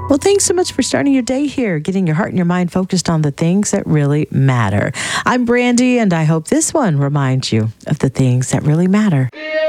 Well, thanks so much for starting your day here, getting your heart and your mind focused on the things that really matter. I'm Brandy, and I hope this one reminds you of the things that really matter.